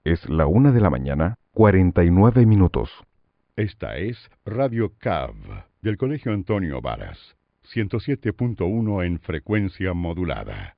Es la 1:49 a.m. Esta es Radio CAV, del Colegio Antonio Varas, 107.1 en frecuencia modulada.